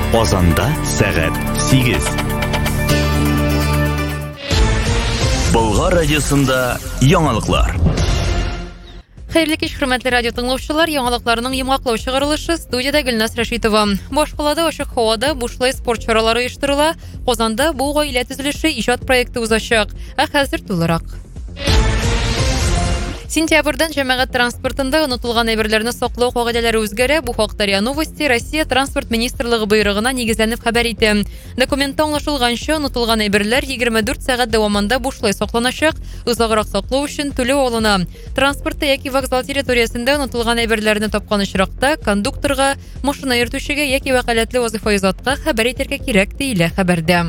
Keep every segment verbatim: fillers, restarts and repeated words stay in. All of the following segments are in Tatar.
Казанда сәгать сигез. Болгар радиосында яңалыклар. Хәерле кич, хөрмәтле радио тыңлаучылар, яңалыкларның йомгаклау чыгарылышы студияда Гөлнас Рәшитова. Башкалада ачык һавада бушлай спорт чаралары оештырыла. Казанда бу гаилә төзелеше иҗат проекты узачак. Ә хәзер тулырак. Сентябрьдән җәмәгать транспортында онытылган әйберләрне саклау кагыйдәләре үзгәрә. Бу хакта РИА Новости Россия транспорт министрлыгы боерыгына нигезләнеп хәбәр итә. Документта аңлашылганча, онытылган әйберләр егерме дүрт сәгать дәвамында бушлай сакланачак, озаграк саклау өчен түләү алына. Транспортта яки вокзал территориясендә онытылган әйберләрне тапкан очракта кондукторга, машина йөртүчегә яки вәкаләтле вазифа изатка хәбәр итәргә кирәк диелә хәбәрдә.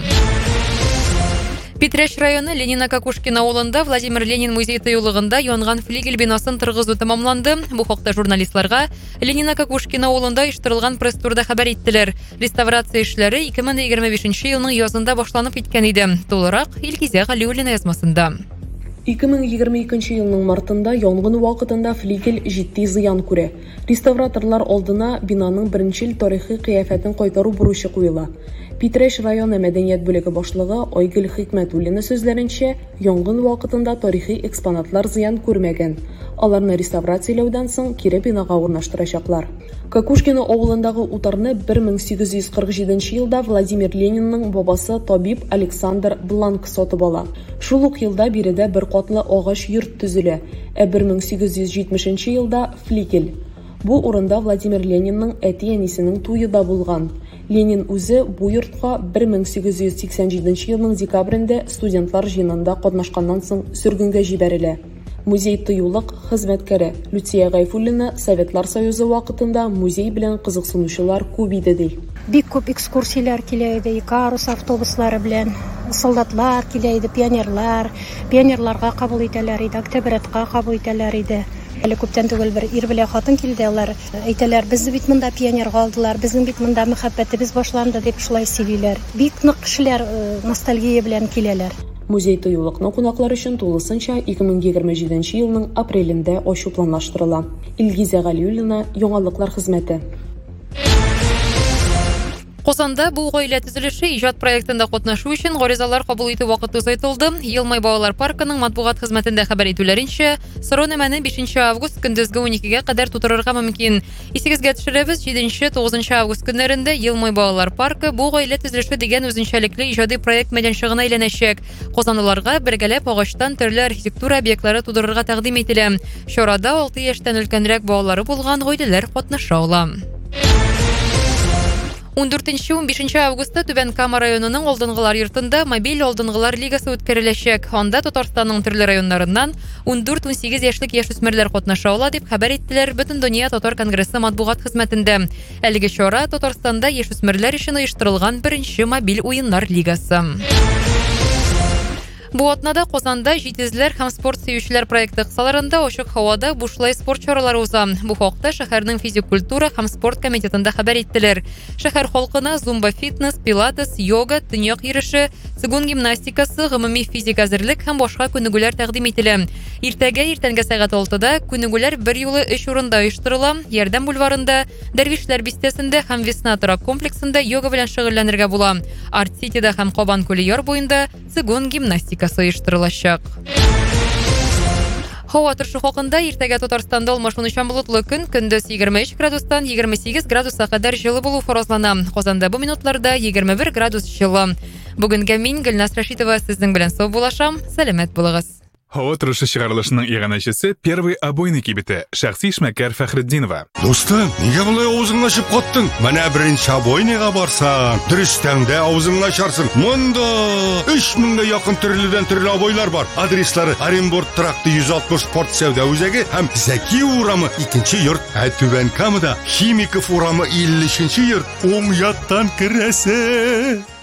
Питрәч районы Ленина-Кокушкин авылында Владимир Ленин музей тыюлыгында янган флигель бинасын торгызу тәмамланды. Бу хакта журналистларга Ленина-Кокушкин авылында оештырылган пресс-турда хәбәр иттеләр. Реставрация эшләре ике мең егерме бишенче елның язында башланып киткән иде. Тулырак Илгизә Галиуллина язмасында. ике мең егерме икенче елның мартында янгын вакытында флигель җитди зыян күрә. Реставраторлар алдына бинаның беренчел тарихи кыяфәтен кайтару бурычы куела. Питрәч районы мәдәният бүлеге башлыгы Айгөл Хикмәтуллина сүзләренчә, янгын вакытында тарихи экспонатлар зыян күрмәгән. Аларны реставрацияләүдән соң кире бинага урнаштырачаклар. Кокушкино авылындагы утарны бер мең сигез йөз кырык җиденче елда Владимир Ленинның бабасы табиб Александр Бланк сатып ала. Шул ук елда биредә бер катлы агач йорт төзелә, ә бер мең сигез йөз җитмешенче елда флигель. Бу урында Владимир Ленинның әти-әнисенең туе да булган. Ленин үзе бу йортка бер мең сигез йөз сиксән җиденче елның декабрендә студентлар җыенында катнашканнан соң сөргенгә җибәрелә. Музей тыюлык хезмәткәре Люция Гайфуллина Советлар Союзы вакытында музей белән кызыксынучылар күп иде ди. Бик күп экскурсиялар килә иде, Икарус автобуслары белән, солдатлар килә иде, пионерлар, пионерларга кабул итәләр иде, октябрятка кабул итәләр иде. Әле күптән түгел бер ир белән хатын килде, алар әйтәләр, безне бит монда пионерга алдылар, безнең бит монда мәхәббәтебез башланды дип шулай сөйлиләр. Бик нык кешеләр ностальгия белән киләләр. Музей тыюлыкны кунаклар өчен тулысынча ике мең егерме җиденче елның апрелендә ачу планлаштырыла. Илгизә Галиуллина, яңалыклар хезмәте. Казанда бу гаилә төзелеше иҗат проектында катнашу өчен гаризалар кабул итү вакыты узайтылды. Елмай балалар паркының матбугат хезмәтендә хәбәр итүләренчә, сорау-нәмәне бишенче август көндезге уникегә кадәр тутырырга мөмкин. Исегезгә төшерәбез, җиденче-тугызынчы август көннәрендә Елмай балалар паркы бу гаилә төзелеше дигән үзенчәлекле иҗади проект мәйданчыгына әйләнәчәк. Казанлыларга бергәләп агачтан төрле архитектура объектлары тудырырга тәкъдим ителә. Чарада алты яшьтән өлкәнрәк балалары булган гаиләләр катнаша ала. ундүртенче-унбишенче августта Түбән Кама районының алдынгылар йортында мобиль алдынгылар лигасы үткәреләчәк. Анда Татарстанның төрле районнарыннан ундүрт-унсигез яшьлек яшүсмерләр катнаша ала дип хәбәр иттеләр Бөтендөнья татар конгрессы матбугат хезмәтендә. Әлеге чара Татарстанда яшүсмерләр өчен оештырылган беренче мобиль уеннар лигасы. Бу атнада Казанда җитезләр һәм спорт сөючеләр проекты кысаларында ачык һавада бушлай спорт чаралары уза. Бу хакта шәһәрнең физик культура һәм спорт комитетында хәбәр иттеләр. Шәһәр халкына зумба фитнес, пилатес, йога, төньяк йөреше, цигун гимнастикасы, гомуми физик әзерлек һәм башка күнегүләр тәкъдим ителә. Иртәгә иртәнге сәгать алтыда күнегүләр бер юлы өч урында оештырыла. Ярдәм бульварында, Дәрвишләр бистәсендә һәм Весна торак комплексында йога белән шөгыльләнергә була. Арт-Ситида һәм Кабан күле яр буенда цигун гимнастика оештырылачак. Һава торышы хакында иртәгә Татарстанда алмашынучан болытлы көн, көндез егерме өч градустан егерме сигез градуска кадәр җылы булу фаразлана. Казанда бу минутларда егерме бер градус җылы. Бүгенгә мин Гөлнас Рәшитова сезнең белән сау булашам. Сәламәт булыгыз. Һава торышы чыгарылышының иганәчесе первый обойный кибете шәхси эшмәкәр Фәхретдинова. Достым, нигә болай авызыңны ачып каттың? Менә беренче обойныйга барсаң, дөрестән дә авызыңны ачарсың. Монда өч меңгә якын төрледән төрле обойлар бар. Адреслары: Оренбург тракты йөз алтмыш спорт сәүдә үзәге һәм Зәки урамы икенче йорт. Ә Түбән Камада Химиков урамы илле өченче йорт. Уң яктан керәсе.